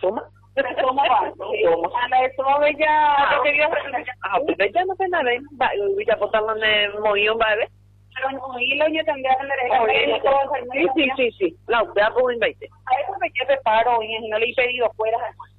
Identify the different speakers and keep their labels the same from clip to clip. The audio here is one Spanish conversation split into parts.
Speaker 1: suma.
Speaker 2: ¿Cómo va? A la de todo ella, que quería
Speaker 1: Ya no sé nada, voy a botarlo en el mollón, ¿vale?
Speaker 2: pero oírlo yo tendría que
Speaker 1: Sí. La voy a poner 20.
Speaker 2: A eso me quedé paro y no le he pedido fuera.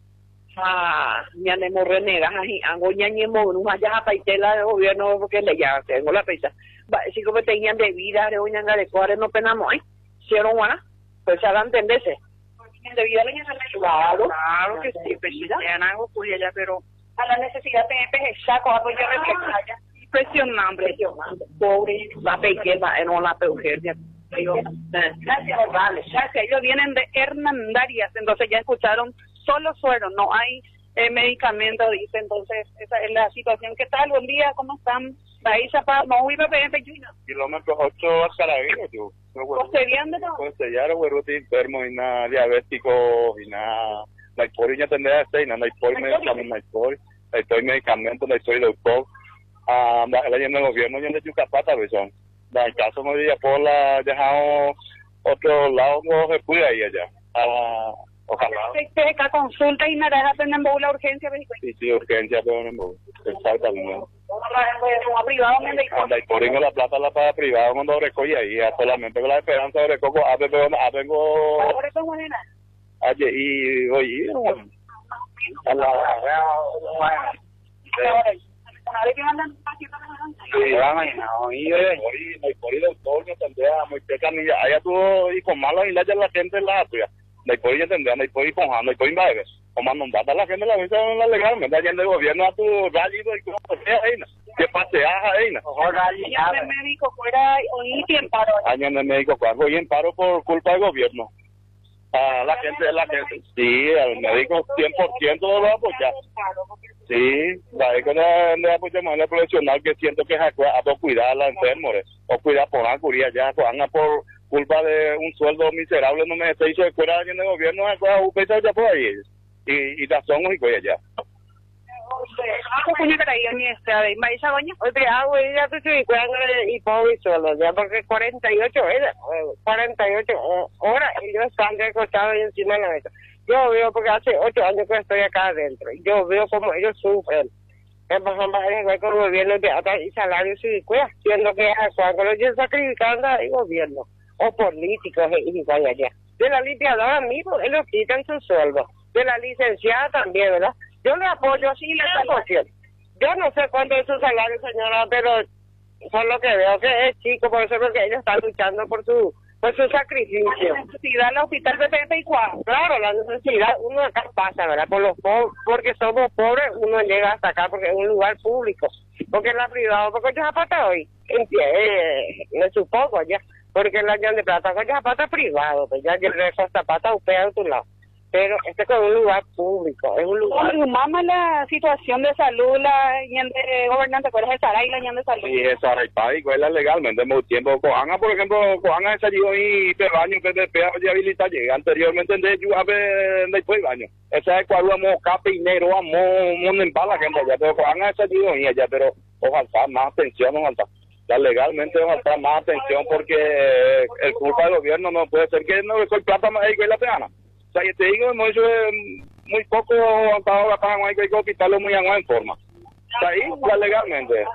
Speaker 1: Ya me morre negas, hago ñañemo, no vayas a paitela del gobierno porque le ya tengo la pesa. Si como tenían bebida, de uña de cuadres no penamos, hicieron guana, pues se hagan entenderse.
Speaker 2: De vida le
Speaker 1: claro que sí, pues si sean algo pues ya, pero
Speaker 2: a la necesidad de peje saco, algo yo reflexionaya.
Speaker 1: Impresionante. Pobre, la pequeña, no la peugeria.
Speaker 2: Gracias,
Speaker 1: vale.
Speaker 2: Gracias, ellos vienen de Hernandarias, entonces ya escucharon, solo suero, no hay medicamentos, dice, entonces esa es la situación. ¿Qué tal? Buen día, ¿cómo están? Ahí no iba a pedir pechuina.
Speaker 3: Kilómetros 8 a Carabino, yo.
Speaker 2: ¿Costeando no?
Speaker 3: Costellar, güerote enfermo, y nada diabético, y nada. La historia ya tendría que ser, no hay por medicamento, no hay doctor. La llena del gobierno, ya de Yucapata, ¿ves? En caso no diría por la dejado otro lado, no se puede ir allá. Ojalá.
Speaker 2: ¿Qué consulta y nada, en la urgencia?
Speaker 3: Sí, urgencia, pero en exactamente.
Speaker 2: ¿Como privado?
Speaker 3: Cuando hay por la plata la paga privado cuando recoge ahí, solamente con la esperanza de recojo, vengo. Ayer y hoy, a la doctor, no tendría muy pecanilla. Allá tú y con malos y la gente la tuya. No hay por ir tendría, no hay por ir con no hay por ir baile. Como no data la gente la visa la legal, me da yendo el gobierno a tu rálido y como sea ahí, que paseas ahí, ¿no?
Speaker 2: Año de médico fuera hoy en paro.
Speaker 3: Año de médico cuando hoy en paro por culpa del gobierno. La gente, sí, el médico 100% lo apoya. Sí, la que le apoyamos al profesional que siento que es a cuidar a la enfermos, o cuidar por la curia ya, por culpa de un sueldo miserable, no me se hizo de fuera en el gobierno, un peso ya por ahí, y razón y coya ya.
Speaker 1: Y pobre solo, ya porque 48 horas ellos están recostados encima de la mesa. Yo veo, porque hace 8 años que estoy acá adentro, yo veo como ellos sufren. Empezando a igual con el gobierno de atrás y salarios y cuidas, siendo que cuando ellos sacrifican al gobierno o políticos y vaya allá. De la limpiadora mismo, ellos quitan su sueldo. De la licenciada también, ¿verdad? Yo le apoyo así la 100%. Yo no sé cuánto es su salario, señora, pero por lo que veo que es chico, por eso porque ellos están luchando por su sacrificio.
Speaker 2: La necesidad del hospital de 74.
Speaker 1: Claro, la necesidad, uno acá pasa, ¿verdad? Porque somos pobres, uno llega hasta acá porque es un lugar público. Porque en la privada, porque yo zapata hoy, me supongo ya, porque en la Llana de Plata, porque zapata privado, pues ya el resto zapata upea de tu lado. Pero este es un lugar público, es un lugar...
Speaker 2: Mamá, la situación de salud, la de gobernante, ¿cuál es el Saray, la de salud?
Speaker 3: Sí, es Saray, ¿cuál es legalmente? Mucho tiempo, Coanga, por ejemplo, Coanga es allí y Perbaño, que de PA de habilitar, llega anteriormente de después del baño. Esa es cual vamos, capinero, amor, en bala, gente allá, pero Coanga es allí y allá, pero ojalá más atención, ojalá. Ya legalmente ojalá más atención, porque el culpa del gobierno no puede ser que no le soy plata más ahí que la peana. O sea, yo te digo, eso es muy poco avanzado la paga, hay que quitarlo muy en forma. O sea, ahí ya legalmente.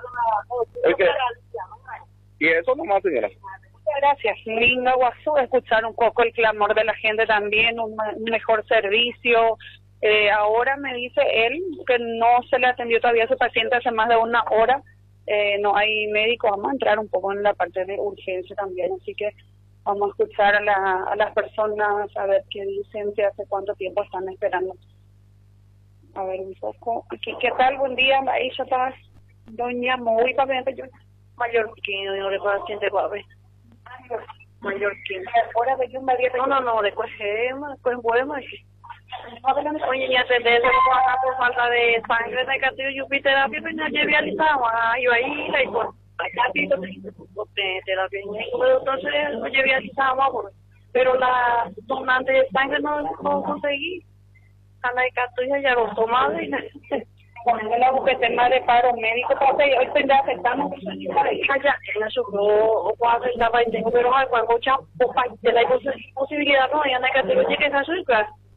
Speaker 3: Y eso nomás, señora.
Speaker 2: Gracias. Lindo Guazú, escuchar un poco el clamor de la gente también, un mejor servicio. Ahora me dice él que no se le atendió todavía a su paciente hace más de 1 hora. No hay médico. Vamos a entrar un poco en la parte de urgencia también, así que vamos a escuchar a las personas, a ver qué dicen, si hace cuánto tiempo están esperando. A ver un poco. Aquí, ¿qué tal? Buen día, Maisha Paz. Doña muy paciente, yo mallorquín, no le puedo paciente guave. Mallorquín. Ahora de yo no, después podemos decir. Oye, ya te de por falta de sangre de castillo y upiterapia, pues ya llevé al yo ahí, y por terapia, entonces llevé al pero la donante de sangre no conseguí. Ana de castillo ya lo tomaba y ponerle la buquete más de paro médico, porque hoy tendrá afectando allá en la o cuando estaba en pero cuando de la posibilidad no, ya no hay que llegue a su clase.